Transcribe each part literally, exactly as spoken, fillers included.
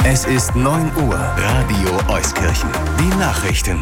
Es ist neun Uhr. Radio Euskirchen. Die Nachrichten.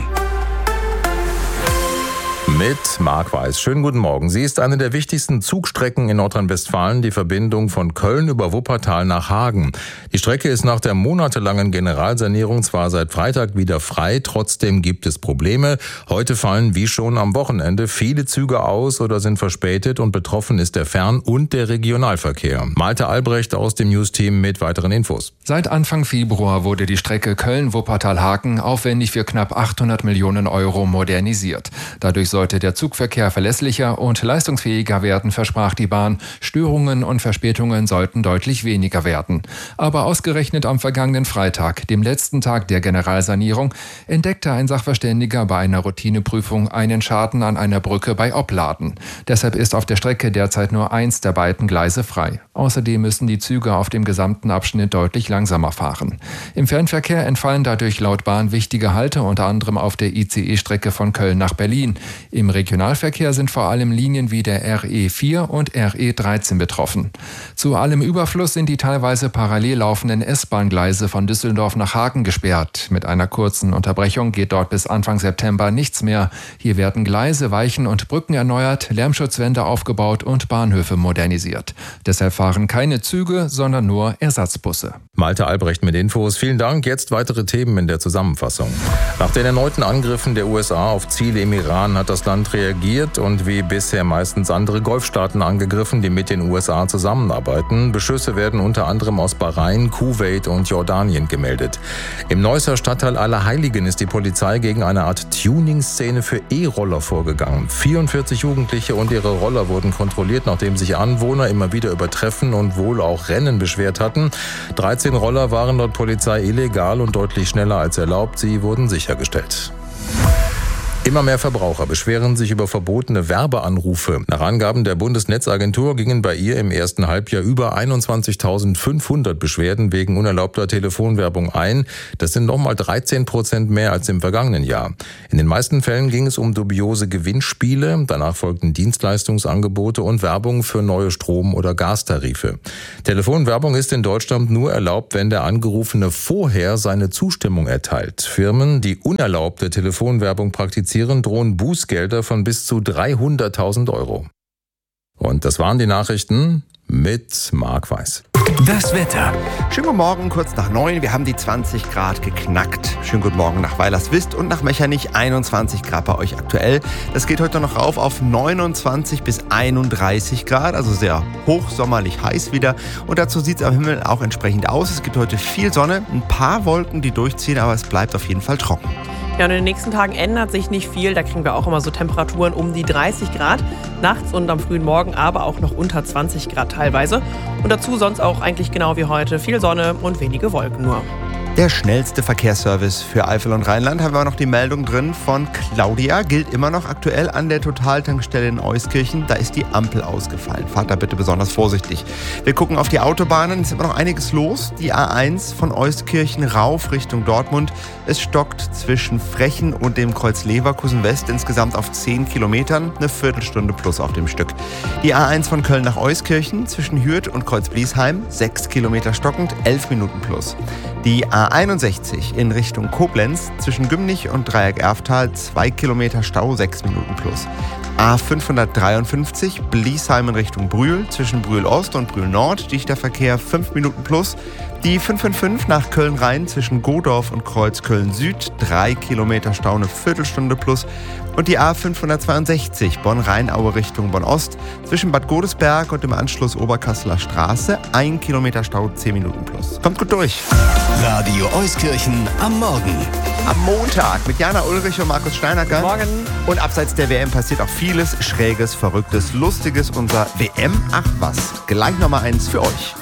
Mit Marc Weiß. Schönen guten Morgen. Sie ist eine der wichtigsten Zugstrecken in Nordrhein-Westfalen, die Verbindung von Köln über Wuppertal nach Hagen. Die Strecke ist nach der monatelangen Generalsanierung zwar seit Freitag wieder frei, trotzdem gibt es Probleme. Heute fallen wie schon am Wochenende viele Züge aus oder sind verspätet und betroffen ist der Fern- und der Regionalverkehr. Malte Albrecht aus dem News-Team mit weiteren Infos. Seit Anfang Februar wurde die Strecke Köln-Wuppertal-Hagen aufwendig für knapp achthundert Millionen Euro modernisiert. Dadurch sollte der Zugverkehr verlässlicher und leistungsfähiger werden, versprach die Bahn. Störungen und Verspätungen sollten deutlich weniger werden. Aber ausgerechnet am vergangenen Freitag, dem letzten Tag der Generalsanierung, entdeckte ein Sachverständiger bei einer Routineprüfung einen Schaden an einer Brücke bei Opladen. Deshalb ist auf der Strecke derzeit nur eins der beiden Gleise frei. Außerdem müssen die Züge auf dem gesamten Abschnitt deutlich langsamer fahren. Im Fernverkehr entfallen dadurch laut Bahn wichtige Halte, unter anderem auf der I C E-Strecke von Köln nach Berlin. Im Regionalverkehr sind vor allem Linien wie der R E vier und R E dreizehn betroffen. Zu allem Überfluss sind die teilweise parallel laufenden S-Bahn-Gleise von Düsseldorf nach Hagen gesperrt. Mit einer kurzen Unterbrechung geht dort bis Anfang September nichts mehr. Hier werden Gleise, Weichen und Brücken erneuert, Lärmschutzwände aufgebaut und Bahnhöfe modernisiert. Deshalb fahren keine Züge, sondern nur Ersatzbusse. Malte Albrecht mit Infos. Vielen Dank. Jetzt weitere Themen in der Zusammenfassung. Nach den erneuten Angriffen der U S A auf Ziele im Iran hat das Land reagiert und wie bisher meistens andere Golfstaaten angegriffen, die mit den U S A zusammenarbeiten. Beschüsse werden unter anderem aus Bahrain, Kuwait und Jordanien gemeldet. Im Neusser Stadtteil Allerheiligen ist die Polizei gegen eine Art Tuning-Szene für E-Roller vorgegangen. vierundvierzig Jugendliche und ihre Roller wurden kontrolliert, nachdem sich Anwohner immer wieder über Treffen und wohl auch Rennen beschwert hatten. dreizehn Roller waren laut Polizei illegal und deutlich schneller als erlaubt. Sie wurden sichergestellt. Immer mehr Verbraucher beschweren sich über verbotene Werbeanrufe. Nach Angaben der Bundesnetzagentur gingen bei ihr im ersten Halbjahr über einundzwanzigtausendfünfhundert Beschwerden wegen unerlaubter Telefonwerbung ein. Das sind nochmal dreizehn Prozent mehr als im vergangenen Jahr. In den meisten Fällen ging es um dubiose Gewinnspiele. Danach folgten Dienstleistungsangebote und Werbung für neue Strom- oder Gastarife. Telefonwerbung ist in Deutschland nur erlaubt, wenn der Angerufene vorher seine Zustimmung erteilt. Firmen, die unerlaubte Telefonwerbung praktizieren, drohen Bußgelder von bis zu dreihunderttausend Euro. Und das waren die Nachrichten mit Marc Weiß. Das Wetter. Schönen guten Morgen, kurz nach neun. Wir haben die zwanzig Grad geknackt. Schönen guten Morgen nach Weilerswist und nach Mechernich. einundzwanzig Grad bei euch aktuell. Das geht heute noch rauf auf neunundzwanzig bis einunddreißig Grad, also sehr hochsommerlich heiß wieder. Und dazu sieht es am Himmel auch entsprechend aus. Es gibt heute viel Sonne, ein paar Wolken, die durchziehen, aber es bleibt auf jeden Fall trocken. Ja, und in den nächsten Tagen ändert sich nicht viel. Da kriegen wir auch immer so Temperaturen um die dreißig Grad. Nachts und am frühen Morgen aber auch noch unter zwanzig Grad teilweise. Und dazu sonst auch eigentlich genau wie heute viel Sonne und wenige Wolken nur. Der schnellste Verkehrsservice für Eifel und Rheinland, haben wir noch die Meldung drin von Claudia, gilt immer noch aktuell an der Totaltankstelle in Euskirchen. Da ist die Ampel ausgefallen. Fahrt da bitte besonders vorsichtig. Wir gucken auf die Autobahnen, es ist immer noch einiges los. Die A eins von Euskirchen rauf Richtung Dortmund. Es stockt zwischen Frechen und dem Kreuz Leverkusen West insgesamt auf zehn Kilometern, eine Viertelstunde plus auf dem Stück. Die A eins von Köln nach Euskirchen zwischen Hürth und Kreuz Bliesheim, sechs Kilometer stockend, elf Minuten plus. Die A einundsechzig in Richtung Koblenz zwischen Gümnich und Dreieck-Erftal, zwei Kilometer Stau, sechs Minuten plus. A fünfhundertdreiundfünfzig Bliesheim in Richtung Brühl zwischen Brühl Ost und Brühl Nord, dichter Verkehr, fünf Minuten plus. Die fünfhundertfünfundfünfzig nach Köln-Rhein zwischen Godorf und Kreuz Köln-Süd, drei Kilometer Stau, eine Viertelstunde plus. Und die A fünfhundertzweiundsechzig Bonn-Rheinaue Richtung Bonn-Ost zwischen Bad Godesberg und dem Anschluss Oberkasseler Straße, ein Kilometer Stau, zehn Minuten plus. Kommt gut durch. Radio Euskirchen am Morgen. Am Montag mit Jana Ulrich und Markus Steinacker. Morgen. Und abseits der W M passiert auch vieles Schräges, Verrücktes, Lustiges. Unser W M Ach was. Gleich nochmal eins für euch.